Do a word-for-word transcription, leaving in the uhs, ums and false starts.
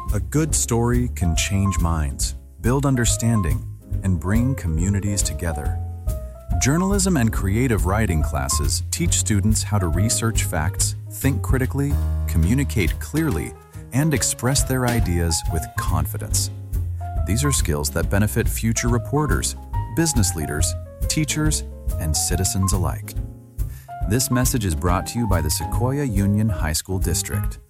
A good story can change minds, build understanding, and bring communities together. Journalism and creative writing classes teach students how to research facts, think critically, communicate clearly, and express their ideas with confidence. These are skills that benefit future reporters, business leaders, teachers, and citizens alike. This message is brought to you by the Sequoia Union High School District.